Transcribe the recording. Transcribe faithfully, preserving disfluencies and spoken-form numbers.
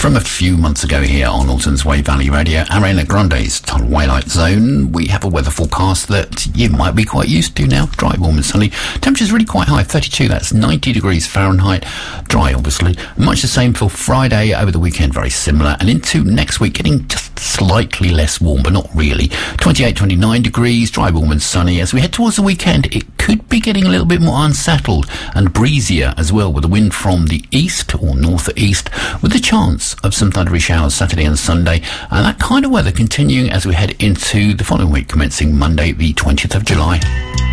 From a few months ago here on Alton's Way Valley Radio, Ariana Grande's Twilight Zone, we have a weather forecast that you might be quite used to now. Dry, warm and sunny. Temperature's really quite high, thirty-two, that's ninety degrees Fahrenheit. Dry, obviously. Much the same for Friday, over the weekend, very similar. And into next week, getting just slightly less warm, but not really. twenty-eight, twenty-nine degrees, dry, warm and sunny. As we head towards the weekend, it could be getting a little bit more unsettled and breezier as well, with the wind from the east or northeast, with the chance of some thundery showers Saturday and Sunday, and that kind of weather continuing as we head into the following week, commencing Monday the twentieth of July.